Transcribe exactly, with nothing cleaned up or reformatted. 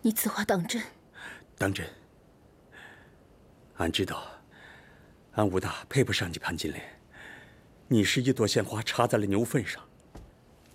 你此话当真？ 当真。俺知道，俺武大配不上你潘金莲。你是一朵鲜花插在了牛粪上，